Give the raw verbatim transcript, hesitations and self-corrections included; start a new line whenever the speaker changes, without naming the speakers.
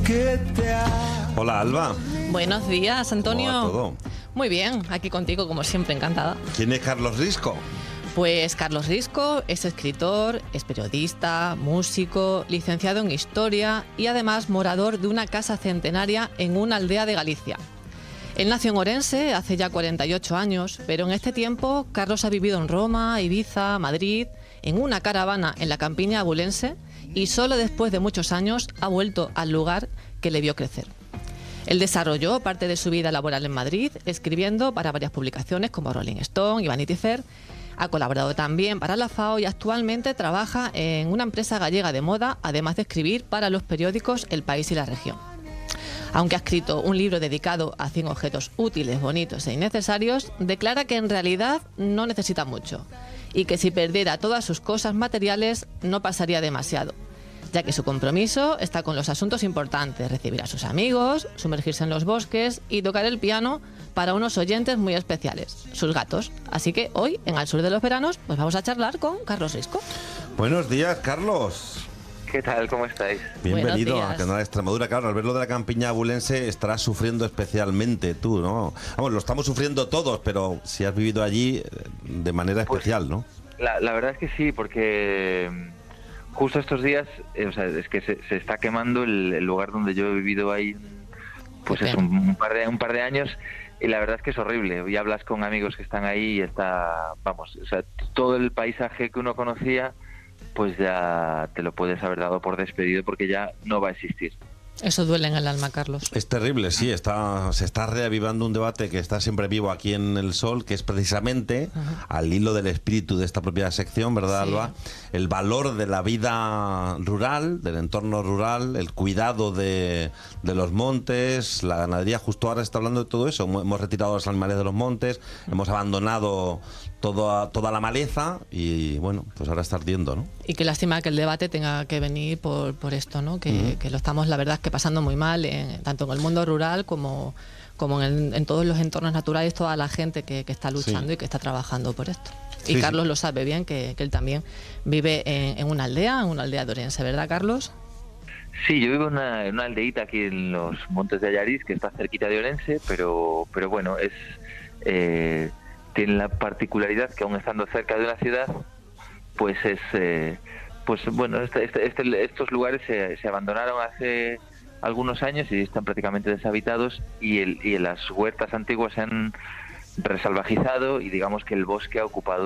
que te ha...
Hola, Alba.
Buenos días, Antonio.
¿Cómo va todo?
Muy bien, aquí contigo, como siempre, encantada.
¿Quién es Carlos Risco?
Pues Carlos Risco es escritor, es periodista, músico, licenciado en Historia y además morador de una casa centenaria en una aldea de Galicia. Él nació en Orense hace ya cuarenta y ocho años, pero en este tiempo Carlos ha vivido en Roma, Ibiza, Madrid, en una caravana en la campiña abulense y solo después de muchos años ha vuelto al lugar que le vio crecer. Él desarrolló parte de su vida laboral en Madrid, escribiendo para varias publicaciones como Rolling Stone y Vanity Fair. Ha colaborado también para la FAO y actualmente trabaja en una empresa gallega de moda, además de escribir para los periódicos El País y La Región. Aunque ha escrito un libro dedicado a cien objetos útiles, bonitos e innecesarios, declara que en realidad no necesita mucho y que si perdiera todas sus cosas materiales no pasaría demasiado, ya que su compromiso está con los asuntos importantes, recibir a sus amigos, sumergirse en los bosques y tocar el piano para unos oyentes muy especiales, sus gatos. Así que hoy, en Al Sur de los Veranos, pues vamos a charlar con Carlos Risco.
Buenos días, Carlos.
¿Qué tal? ¿Cómo estáis?
Bienvenido a Canal Extremadura. Claro, al verlo de la campiña abulense estarás sufriendo especialmente tú, ¿no? Vamos, lo estamos sufriendo todos, pero si has vivido allí de manera
pues,
especial, ¿no?
La, la verdad es que sí, porque justo estos días, eh, o sea, es que se, se está quemando el, el lugar donde yo he vivido ahí, pues es un, un par de un par de años. Y la verdad es que es horrible. Y hablas con amigos que están ahí y está, vamos, o sea, todo el paisaje que uno conocía, pues ya te lo puedes haber dado por despedido porque ya no va a existir.
Eso duele en el alma, Carlos.
Es terrible, sí. Está, se está reavivando un debate que está siempre vivo aquí en El Sol, que es precisamente, uh-huh. al hilo del espíritu de esta propia sección, ¿verdad, sí. Alba? El valor de la vida rural, del entorno rural, el cuidado de, de los montes, la ganadería. Justo ahora se está hablando de todo eso. Hemos retirado los animales de los montes, uh-huh. hemos abandonado toda, toda la maleza y, bueno, pues ahora está ardiendo, ¿no?
Y qué lástima que el debate tenga que venir por, por esto, ¿no? Que, uh-huh. que lo estamos, la verdad, que pasando muy mal, en, tanto en el mundo rural como, como en, el, en todos los entornos naturales, toda la gente que, que está luchando sí. y que está trabajando por esto. Y sí, Carlos sí. lo sabe bien, que, que él también vive en, en una aldea, en una aldea de Orense, ¿verdad, Carlos?
Sí, yo vivo en una, en una aldeíta aquí en los Montes de Allariz, que está cerquita de Orense, pero, pero bueno, es eh, tiene la particularidad que aún estando cerca de una ciudad, pues es... Eh, pues bueno, este, este, este, estos lugares se, se abandonaron hace algunos años y están prácticamente deshabitados y, el, y las huertas antiguas se han resalvajizado y digamos que el bosque ha ocupado